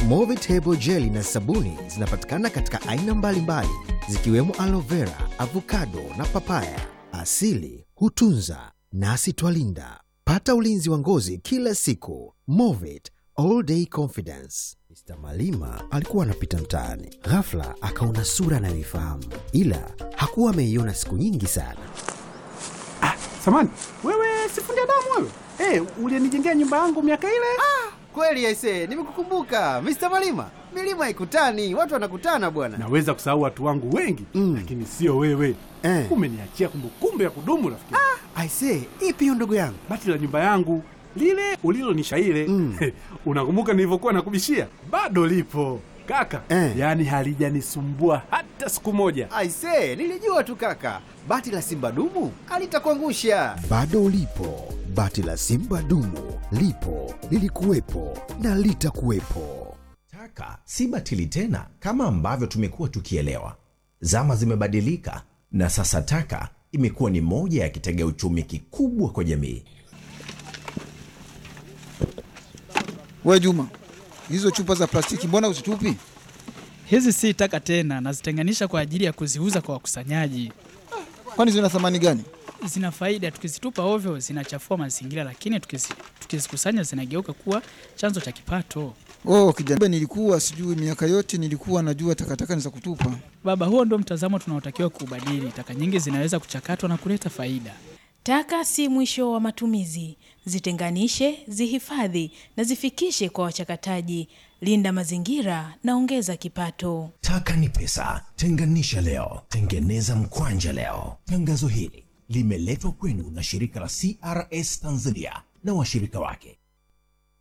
Movit Herbal Jelly na sabuni zinapatikana katika aina mbalimbali zikiwemo aloe vera, avocado na papaya. Asili hutunza nasi twalinda. Pata ulinzi wa ngozi kila siku. Movit All Day Confidence. Mr. Malima alikuwa anapita mtaani. Ghafla akaona sura anayoifahamu, ila hakuwa ameiona siku nyingi sana. Samani, wewe sifundi damu wewe? Ulinijengea nyumba yangu miaka ile? Kweli aisee, nimekukumbuka Mr. Malima. Milima haikutani, watu wanakutana bwana. Naweza kusahau watu wangu wengi, lakini sio wewe. Umeniachia kumbukumbu ya kudumu rafiki. Aisee, ipi hiyo ndugu yangu? Bati la nyumba yangu lile ulilonishaile. Unakumbuka nilivyokuwa nakubishia? Bado lipo kaka. Yaani halijanisumbua hata siku moja. Aisee, nilijua tu kaka. Bati la Simba dumu alitakuangusha. Bado lipo. Bati la Simba dumu lipo, lilikuwepo na litakuwepo. Taka si batili tena kama ambavyo tumekuwa tukielewa. Zama zimebadilika na sasa taka imekuwa ni moja ya kitega uchumi kikubwa kwa jamii. We Juma, hizo chupa za plastiki mbona usitupi? Hizi si taka tena, nazitenganisha kwa ajili ya kuziuza kwa wakusanyaji. Kwani zina thamani gani? Zina faida, tukizitupa ovyo zinachafua mazingira, lakini tukizikusanya zinageuka kuwa chanzo cha kipato. Kijana, nilikuwa sijui, miaka yote nilikuwa najua takataka ni za kutupa. Baba, huo ndio mtazamo tunaotakiwa kubadili. Taka nyingi zinaweza kuchakatwa na kuleta faida. Taka si mwisho wa matumizi. Zitenganishe, zihifadhi na zifikishe kwa wachakataji. Linda mazingira na ongeza kipato. Taka ni pesa. Tenganisha leo, tengeneza mkwanja leo. Tangazo hili limeletwa kwenu na shirika la CRS Tanzania na washirika wake.